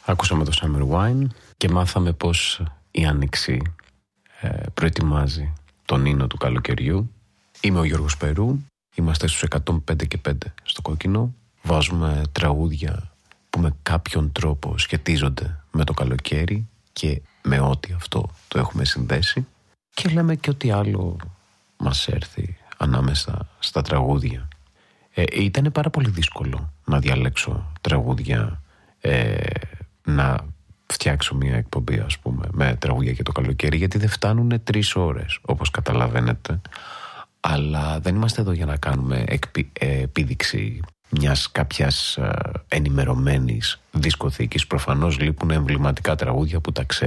Ακούσαμε το Summer Wine και μάθαμε πως η Άνοιξη προετοιμάζει τον ίνο του καλοκαιριού. Είμαι ο Γιώργος Περού, είμαστε στους 105,5 στο Κόκκινο. Βάζουμε τραγούδια που με κάποιον τρόπο σχετίζονται με το καλοκαίρι και με ό,τι αυτό το έχουμε συνδέσει, και λέμε και ό,τι άλλο μας έρθει ανάμεσα στα τραγούδια. Ήταν πάρα πολύ δύσκολο να διαλέξω τραγούδια, να φτιάξω μια εκπομπή, ας πούμε, με τραγούδια για το καλοκαίρι, γιατί δεν φτάνουν 3 ώρες, όπως καταλαβαίνετε. Αλλά δεν είμαστε εδώ για να κάνουμε επίδειξη μιας κάποιας ενημερωμένης δισκοθήκης. Προφανώς λείπουν εμβληματικά τραγούδια που τα